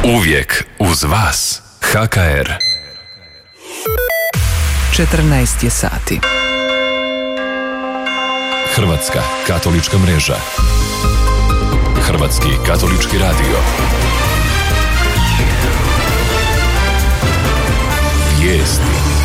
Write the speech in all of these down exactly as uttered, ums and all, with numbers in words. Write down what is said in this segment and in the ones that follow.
Uvijek uz vas. H K R. četrnaest je sati. Hrvatska katolička mreža. Hrvatski katolički radio. Vijesti.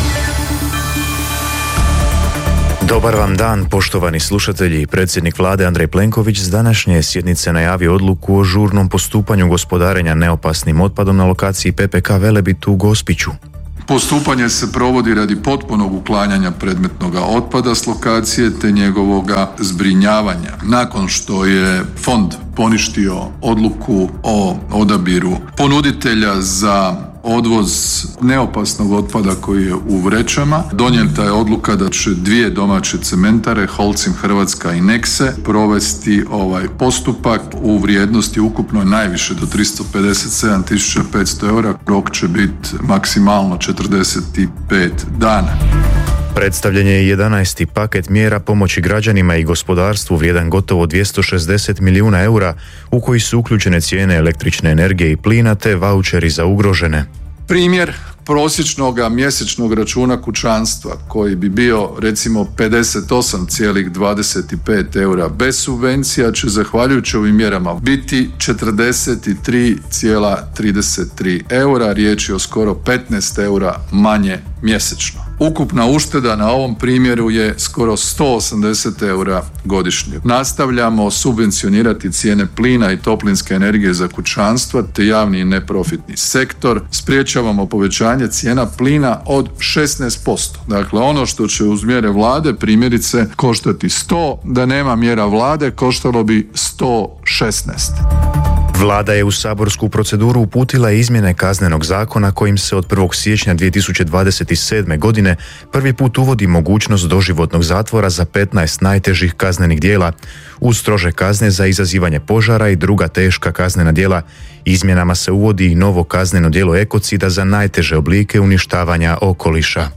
Dobar vam dan, poštovani slušatelji. Predsjednik vlade Andrej Plenković s današnje sjednice najavio odluku o žurnom postupanju gospodarenja neopasnim otpadom na lokaciji P P K Velebit u Gospiću. Postupanje se provodi radi potpunog uklanjanja predmetnog otpada s lokacije te njegovoga zbrinjavanja. Nakon što je fond poništio odluku o odabiru ponuditelja za odvoz neopasnog otpada koji je u vrećama, donijeta je odluka da će dvije domaće cementare, Holcim Hrvatska i Nexe, provesti ovaj postupak u vrijednosti ukupno najviše do tristo pedeset sedam tisuća petsto eura. Rok će biti maksimalno četrdeset pet dana. Predstavljen je jedanaesti paket mjera pomoći građanima i gospodarstvu vrijedan gotovo dvjesto šezdeset milijuna eura, u koji su uključene cijene električne energije i plina te vaučeri za ugrožene. Primjer prosječnog mjesečnog računa kućanstva koji bi bio recimo pedeset osam zarez dvadeset pet eura bez subvencija će zahvaljujući ovim mjerama biti četrdeset tri zarez trideset tri eura, riječ je o skoro petnaest eura manje mjesečno. Ukupna ušteda na ovom primjeru je skoro sto osamdeset eura godišnje. Nastavljamo subvencionirati cijene plina i toplinske energije za kućanstva te javni i neprofitni sektor. Spriječavamo povećanje cijena plina od šesnaest posto. Dakle, ono što će uz mjere vlade primjerice koštati sto, da nema mjera vlade koštalo bi sto šesnaest. Vlada je u saborsku proceduru uputila izmjene Kaznenog zakona kojim se od prvog siječnja dvije tisuće dvadeset sedme. godine prvi put uvodi mogućnost doživotnog zatvora za petnaest najtežih kaznenih djela, uz strože kazne za izazivanje požara i druga teška kaznena djela. Izmjenama se uvodi i novo kazneno djelo ekocida za najteže oblike uništavanja okoliša.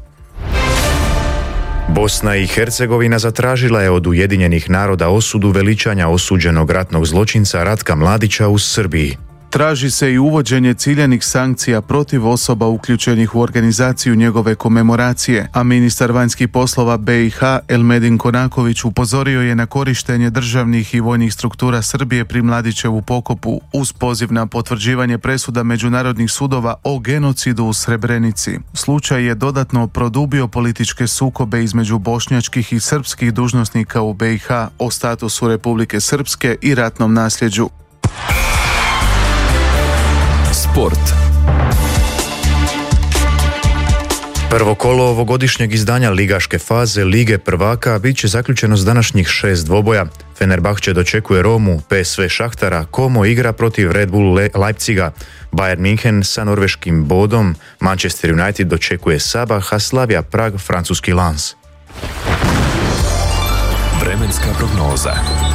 Bosna i Hercegovina zatražila je od Ujedinjenih naroda osudu veličanja osuđenog ratnog zločinca Ratka Mladića u Srbiji. Traži se i uvođenje ciljanih sankcija protiv osoba uključenih u organizaciju njegove komemoracije, a ministar vanjskih poslova B i H Elmedin Konaković upozorio je na korištenje državnih i vojnih struktura Srbije pri Mladićevu pokopu uz poziv na potvrđivanje presuda međunarodnih sudova o genocidu u Srebrenici. Slučaj je dodatno produbio političke sukobe između bošnjačkih i srpskih dužnosnika u B i H o statusu Republike Srpske i ratnom nasljeđu. Sport. Prvo kolo ovogodišnjeg izdanja ligaške faze Lige prvaka bit će zaključeno s današnjih šest dvoboja. Fenerbahče dočekuje Romu, P S V Šahtara, Como igra protiv Red Bull Le- Leipziga, Bayern München sa norveškim Bodom, Manchester United dočekuje Sabah, a Slavia Prag francuski Lens. Vremenska prognoza.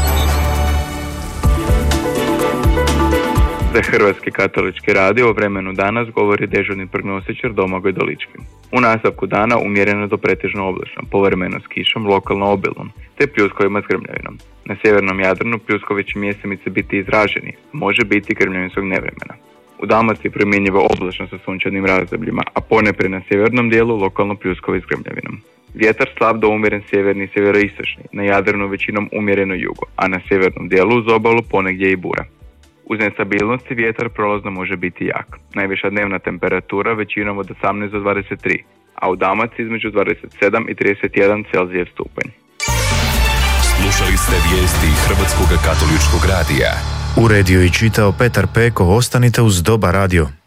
Za Hrvatski katolički radio o vremenu danas govori dežurni prognostičar Domagoj Dolički. U nastavku dana umjereno do pretežno oblačno, povremeno s kišom, lokalno obilnom, te pljuskovima s grmljavinom. Na sjevernom Jadranu pljuskovi će mjesemice biti izraženi, može biti grmljavinskog nevremena. U Dalmaciji primjenjivo oblačno sa sunčanim razdobljima, a ponepre na sjevernom dijelu lokalno pljuskovi s grmljavinom. Vjetar slab do umjeren sjeverni i sjeveroistočni, na Jadranu većinom umjereno jugo, a na sjevernom dijelu uz obalu ponegdje i bura. Uz nestabilnosti vjetar prolazno može biti jak. Najviša dnevna temperatura većinom od osamnaest do dvadeset tri, a u Dalmaciji između dvadeset sedam i trideset jedan Celzijev stupanj. Slušali ste vijesti Hrvatskog katoličkog radija. Uredio i čitao Petar Peko. Ostanite uz Dobar radio.